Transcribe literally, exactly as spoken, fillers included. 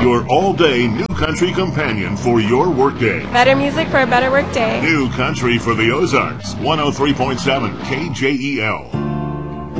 your all-day New Country companion for your workday. Better music for a better workday. New Country for the Ozarks, one oh three point seven K J E L.